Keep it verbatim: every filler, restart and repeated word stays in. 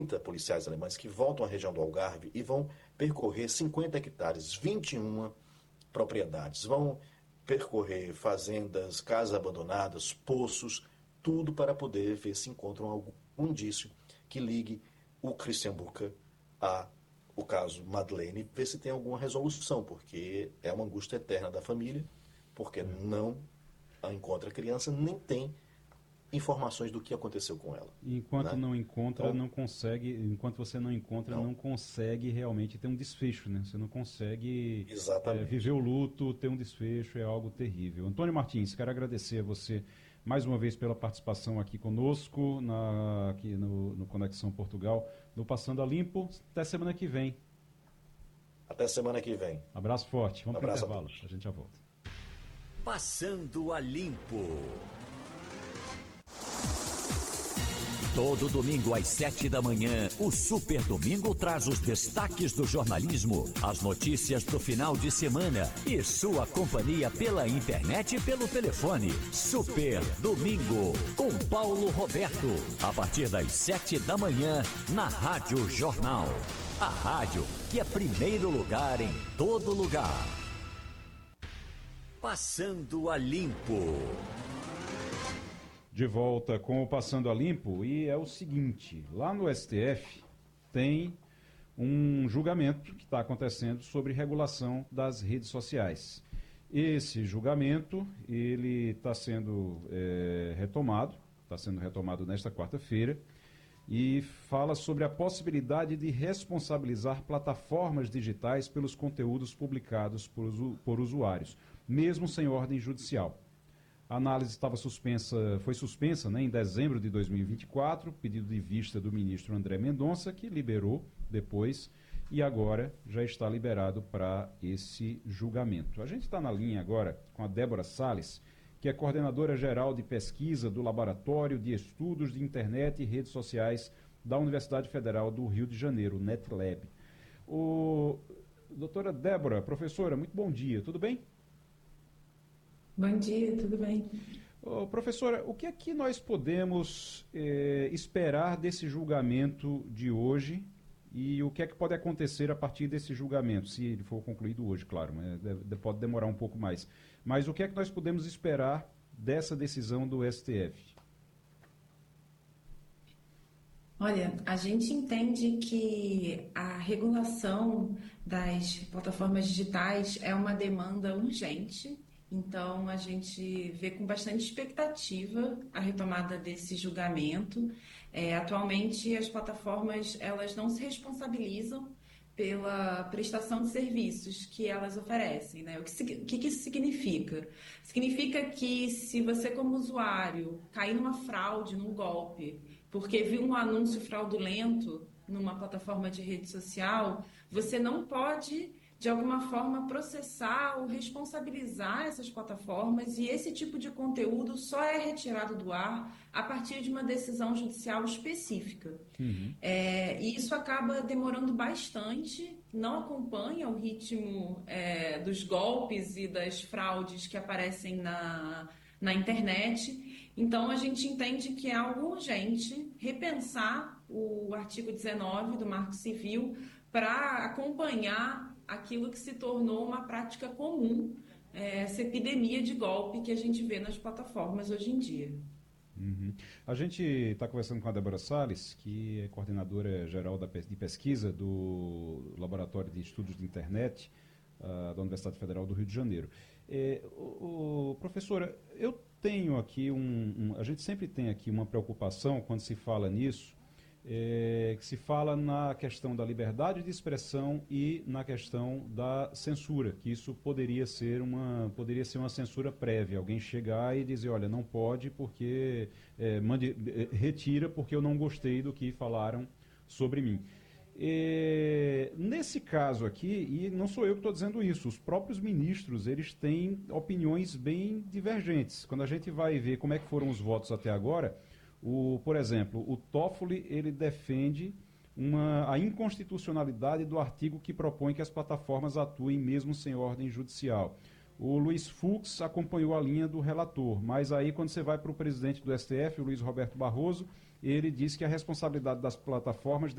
policiais alemães que voltam à região do Algarve e vão percorrer cinquenta hectares, vinte e uma propriedades. Vão percorrer fazendas, casas abandonadas, poços, tudo para poder ver se encontram algum indício que ligue o Christian Bucke a o caso Madeleine, ver se tem alguma resolução, porque é uma angústia eterna da família, porque não encontra a criança, nem tem informações do que aconteceu com ela. Enquanto né? não encontra, Então, não consegue, enquanto você não encontra, não, não. consegue realmente ter um desfecho, né? Você não consegue é, Exatamente. viver o luto, ter um desfecho, é algo terrível. Antônio Martins, quero agradecer a você mais uma vez pela participação aqui conosco, na, aqui no, no Conexão Portugal, no Passando a Limpo. Até semana que vem. Até semana que vem. Abraço forte. Vamos Um para o abraço a intervalo. todos. A gente já volta. Passando a Limpo. Todo domingo às sete da manhã, o Super Domingo traz os destaques do jornalismo, as notícias do final de semana e sua companhia pela internet e pelo telefone. Super Domingo, com Paulo Roberto, a partir das sete da manhã, na Rádio Jornal. A rádio que é primeiro lugar em todo lugar. Passando a Limpo. De volta com o Passando a Limpo, e é o seguinte, lá no S T F tem um julgamento que está acontecendo sobre regulação das redes sociais. Esse julgamento, ele está sendo é, retomado, está sendo retomado nesta quarta-feira, e fala sobre a possibilidade de responsabilizar plataformas digitais pelos conteúdos publicados por, usu, por usuários, mesmo sem ordem judicial. A análise estava suspensa, foi suspensa né, em dezembro de dois mil e vinte e quatro, pedido de vista do ministro André Mendonça, que liberou depois e agora já está liberado para esse julgamento. A gente está na linha agora com a Débora Salles, que é coordenadora geral de pesquisa do Laboratório de Estudos de Internet e Redes Sociais da Universidade Federal do Rio de Janeiro, NetLab. O... Doutora Débora, professora, muito bom dia, tudo bem? Bom dia, tudo bem? Ô, professora, o que é que nós podemos eh, esperar desse julgamento de hoje e o que é que pode acontecer a partir desse julgamento, se ele for concluído hoje, claro, mas pode demorar um pouco mais. Mas o que é que nós podemos esperar dessa decisão do S T F? Olha, a gente entende que a regulação das plataformas digitais é uma demanda urgente. Então, a gente vê com bastante expectativa a retomada desse julgamento. É, atualmente, as plataformas elas não se responsabilizam pela prestação de serviços que elas oferecem. Né? O que, o que isso significa? Significa que se você, como usuário, cair numa fraude, num golpe, porque viu um anúncio fraudulento numa plataforma de rede social, você não pode, de alguma forma, processar ou responsabilizar essas plataformas, e esse tipo de conteúdo só é retirado do ar a partir de uma decisão judicial específica. Uhum. É, e isso acaba demorando bastante, não acompanha o ritmo é, dos golpes e das fraudes que aparecem na, na internet. Então, a gente entende que é algo urgente repensar o artigo dezenove do Marco Civil para acompanhar aquilo que se tornou uma prática comum, é, essa epidemia de golpe que a gente vê nas plataformas hoje em dia. Uhum. A gente está conversando com a Débora Salles, que é coordenadora geral da, de pesquisa do Laboratório de Estudos de Internet uh, da Universidade Federal do Rio de Janeiro. É, o, o, professora, eu tenho aqui um, um... A gente sempre tem aqui uma preocupação quando se fala nisso, É, que se fala na questão da liberdade de expressão e na questão da censura, que isso poderia ser uma, poderia ser uma censura prévia, alguém chegar e dizer, olha, não pode porque é, mande, é, retira porque eu não gostei do que falaram sobre mim. E, nesse caso aqui, e não sou eu que estou dizendo isso, os próprios ministros, eles têm opiniões bem divergentes. Quando a gente vai ver como é que foram os votos até agora, O, por exemplo, o Toffoli, ele defende uma, a inconstitucionalidade do artigo que propõe que as plataformas atuem mesmo sem ordem judicial. O Luiz Fux acompanhou a linha do relator, mas aí quando você vai para o presidente do S T F, o Luiz Roberto Barroso, ele diz que a responsabilidade das plataformas